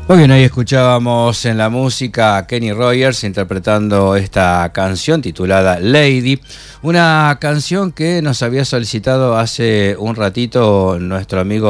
Muy bien, ahí escuchábamos en la música a Kenny Rogers interpretando esta canción titulada Lady, una canción que nos había solicitado hace un ratito nuestro amigo